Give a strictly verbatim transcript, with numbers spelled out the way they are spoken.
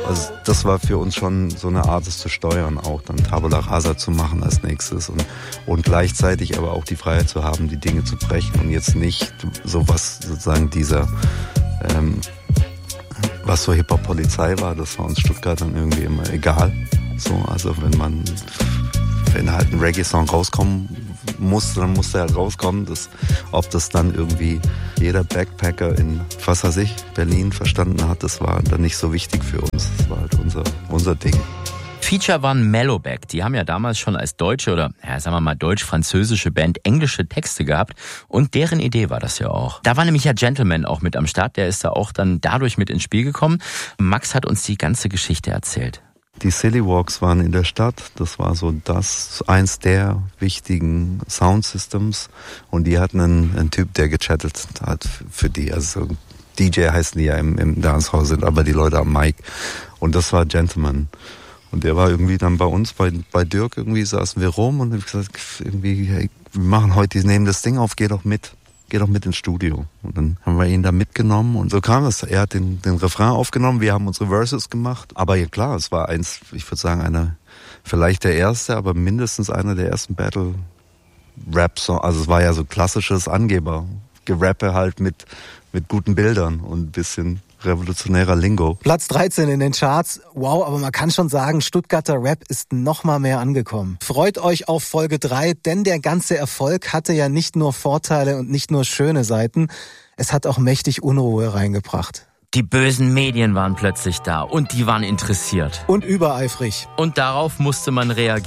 Also das war für uns schon so eine Art, es zu steuern, auch dann Tabula Rasa zu machen als nächstes und, und gleichzeitig aber auch die Freiheit zu haben, die Dinge zu brechen und jetzt nicht sowas, sozusagen dieser, ähm, was so Hip-Hop-Polizei war, das war uns Stuttgartern irgendwie immer egal. So, also wenn man, wenn halt ein Reggae-Song rauskommen musste, dann musste er halt rauskommen. Das, ob das dann irgendwie jeder Backpacker in, was weiß ich, Berlin verstanden hat, das war dann nicht so wichtig für uns. Das war halt unser, unser Ding. Feature waren Mellowback. Die haben ja damals schon als deutsche oder, ja, sagen wir mal, deutsch-französische Band englische Texte gehabt. Und deren Idee war das ja auch. Da war nämlich ja Gentleman auch mit am Start. Der ist da auch dann dadurch mit ins Spiel gekommen. Max hat uns die ganze Geschichte erzählt. Die Silly Walks waren in der Stadt. Das war so das, eins der wichtigen Soundsystems. Und die hatten einen, einen Typ, der gechattet hat für die. Also D J heißen die ja im, im Dancehall, sind aber die Leute am Mic. Und das war Gentleman. Und der war irgendwie dann bei uns, bei, bei Dirk irgendwie saßen wir rum und ich gesagt, irgendwie, hey, wir machen heute, die nehmen das Ding auf, geh doch mit. Geh doch mit ins Studio. Und dann haben wir ihn da mitgenommen und so kam es. Er hat den, den Refrain aufgenommen, wir haben unsere Verses gemacht. Aber ja klar, es war eins, ich würde sagen, einer, vielleicht der erste, aber mindestens einer der ersten Battle-Rap-Songs. Also es war ja so klassisches Angeber-Gerappe halt mit, mit guten Bildern und ein bisschen revolutionärer Lingo. Platz dreizehn in den Charts. Wow, aber man kann schon sagen, Stuttgarter Rap ist noch mal mehr angekommen. Freut euch auf Folge drei, denn der ganze Erfolg hatte ja nicht nur Vorteile und nicht nur schöne Seiten. Es hat auch mächtig Unruhe reingebracht. Die bösen Medien waren plötzlich da und die waren interessiert. Und übereifrig. Und darauf musste man reagieren.